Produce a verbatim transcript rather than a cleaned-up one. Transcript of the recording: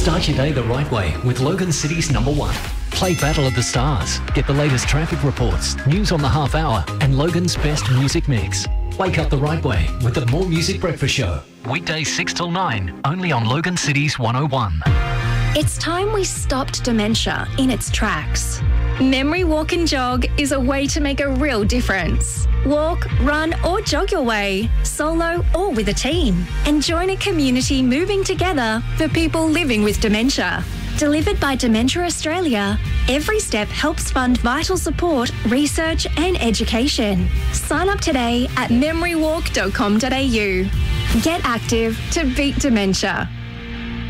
Start your day the right way with Logan City's number one. Play Battle of the Stars. Get the latest traffic reports, news on the half hour, and Logan's best music mix. Wake up the right way with the More Music Breakfast Show. Weekdays six till nine, only on Logan City's one oh one. It's time we stopped dementia in its tracks. Memory Walk and Jog is a way to make a real difference. Walk, run or jog your way, solo or with a team, and join a community moving together for people living with dementia. Delivered by Dementia Australia, every step helps fund vital support, research and education. Sign up today at memory walk dot com dot a u. Get active to beat dementia.